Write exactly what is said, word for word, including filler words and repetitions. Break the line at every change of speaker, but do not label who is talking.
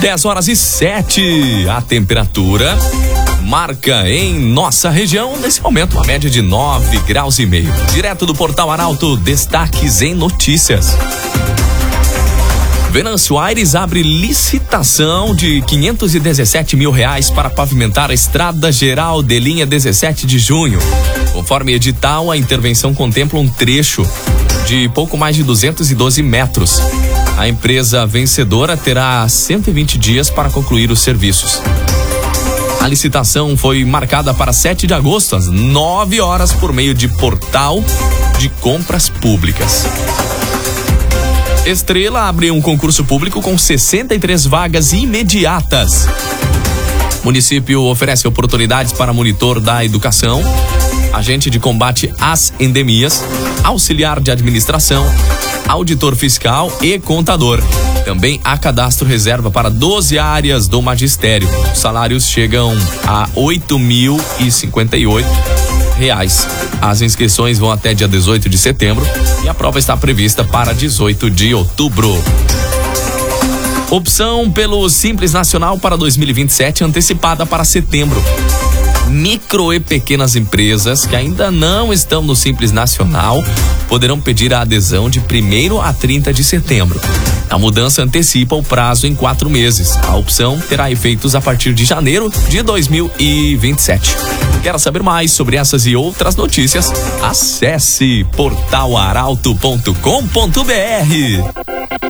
dez horas e sete. A temperatura marca em nossa região, nesse momento, uma média de nove graus e meio. Direto do Portal Arauto, destaques em notícias. Venâncio Aires abre licitação de quinhentos e dezessete mil reais para pavimentar a estrada geral de linha dezessete de junho. Conforme edital, a intervenção contempla um trecho de pouco mais de duzentos e doze metros. A empresa vencedora terá cento e vinte dias para concluir os serviços. A licitação foi marcada para sete de agosto, às nove horas, por meio de portal de compras públicas. Estrela abre um concurso público com sessenta e três vagas imediatas. Município oferece oportunidades para monitor da educação, agente de combate às endemias, auxiliar de administração, auditor fiscal e contador. Também há cadastro reserva para doze áreas do magistério. Os salários chegam a oito mil e cinquenta e oito reais. As inscrições vão até dia dezoito de setembro e a prova está prevista para dezoito de outubro. Opção pelo Simples Nacional para dois mil e vinte e sete antecipada para setembro. Micro e pequenas empresas que ainda não estão no Simples Nacional poderão pedir a adesão de primeiro a trinta de setembro. A mudança antecipa o prazo em quatro meses. A opção terá efeitos a partir de janeiro de dois mil e vinte e sete. Quer saber mais sobre essas e outras notícias? Acesse portal arauto ponto com ponto br.